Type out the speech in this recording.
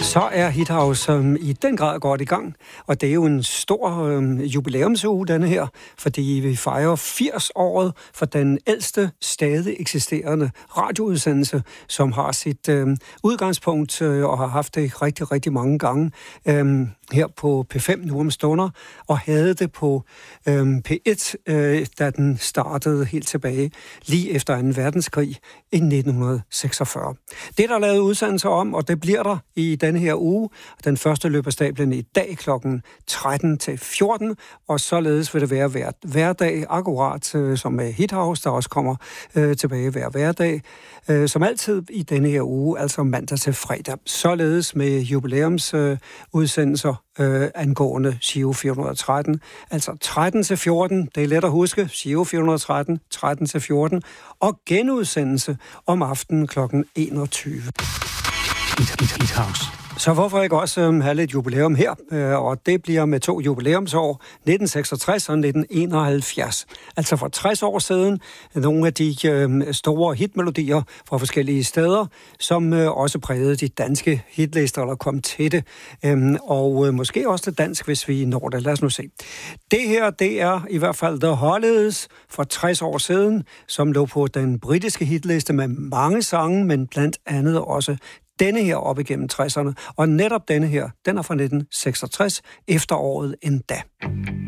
Så er Hit House i den grad godt i gang, og det er jo en stor jubilæumsuge, denne her, fordi vi fejrer 80-året for den ældste stadig eksisterende radioudsendelse, som har sit udgangspunkt og har haft det rigtig, rigtig mange gange her på P5 nu om stunder, og havde det på P1, da den startede helt tilbage lige efter 2. verdenskrig i 1946. Det er der lavet udsendelser om, og det bliver der i denne her uge. Den første løber stablen i dag kl. 13 til 14, og således vil det være hver dag, akkurat som med Hit House, der også kommer tilbage hver hverdag. Som altid i denne her uge, altså mandag til fredag. Således med jubilæumsudsendelser angående Giro 413, altså 13 til 14, det er let at huske, Giro 413, 13 til 14, og genudsendelse om aftenen kl. 21. Hit House. Så hvorfor ikke også have lidt jubilæum her? Og det bliver med 2 jubilæumsår, 1966 og 1971. Altså for 60 år siden, nogle af de store hitmelodier fra forskellige steder, som også prægede de danske hitlister, eller kom til det. Og måske også det dansk, hvis vi når det. Lad os nu se. Det her, det er i hvert fald The Hollies for 60 år siden, som lå på den britiske hitliste med mange sange, men blandt andet også denne her op igennem 60'erne, og netop denne her, den er fra 1966, efteråret endda.